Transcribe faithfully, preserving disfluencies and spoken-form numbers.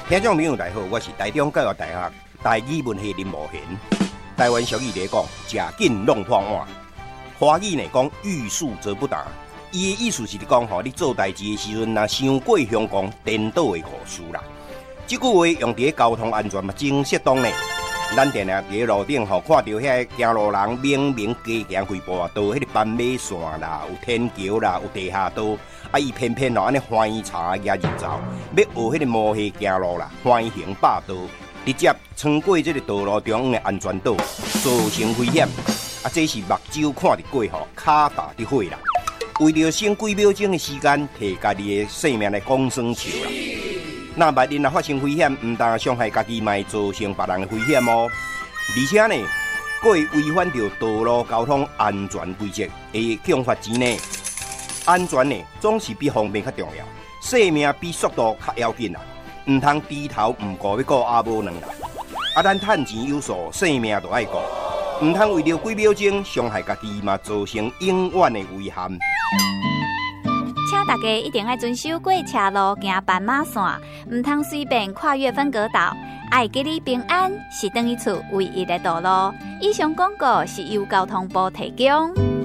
听众朋友大家好，我是台中教育大学台语文系林茂贤。台湾俗语来讲，食紧弄破碗。华语呢讲欲速则不达，伊的意思是讲吼，你做代志的时阵，若伤过凶光，颠倒会误事啦。这句话用伫交通安全嘛，真适当呢。咱定定伫路顶吼，看到遐行路人明明加行几步啊，道迄个斑马线啦，有天桥啦，有地下道，啊，伊偏偏吼安尼欢茶野日走，要学迄个摩西行路啦，欢行霸道，直接穿过这个道路中央的安全岛，造成危险。啊，这是目睭看得过吼，脚踏得火啦。为着省几秒钟的时间，摕家己的性命来讲算笑啦。那万一若发生危险，唔但伤害家己，嘛会造成别人的危险哦。而且呢，佫会违反着道路交通安全规则，会去用罚钱呢。安全呢，总是比方便较重要，性命比速度较要紧啦。唔通低头唔顾要顾阿无两啦。啊，咱趁钱有数，性命就爱顾，唔通为着几秒钟伤害家己，嘛造成永远的遗憾。 请大家一定要遵守过车路行斑马线，唔通随便跨越分隔岛。爱给你平安是等于厝唯一的道路。以上广告是由交通部提供。